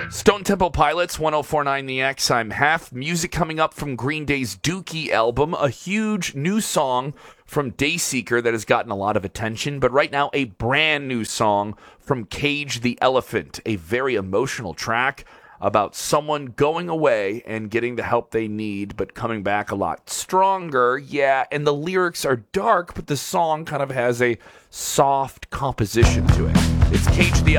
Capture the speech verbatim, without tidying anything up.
Stone Temple Pilots, ten forty-nine The X. I'm Half. Music coming up from Green Day's Dookie album. A huge new song from Dayseeker that has gotten a lot of attention. But right now, a brand new song from Cage the Elephant. A very emotional track about someone going away and getting the help they need, but coming back a lot stronger. Yeah, and the lyrics are dark, but the song kind of has a soft composition to it. It's Cage the